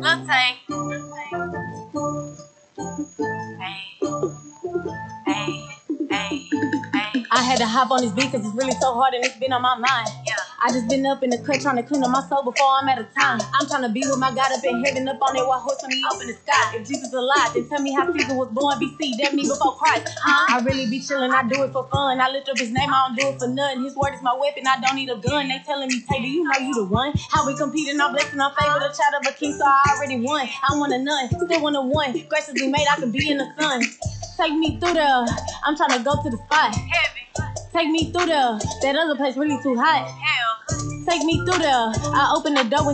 I had to hop on this beat cause it's really so hard and it's been on my mind. I just been up in the cut trying to clean up my soul before I'm out of time. I'm trying to be with my God up in heaven, up on that white horse when he up in the sky. If Jesus alive, then tell me how Caesar was born BC, that me before Christ. I really be chillin', I do it for fun. I lift up his name, I don't do it for nothing. His word is my weapon, I don't need a gun. They telling me, Tay, do you know you the one? How we competing, I'm blessing, I'm favored, a child of a king, so I already won. I want a none, still want a one. Graciously made, I can be in the sun. Take me through there, I'm trying to go to the spot. Take me through there, that other place really too hot. Take me through there, I open the door.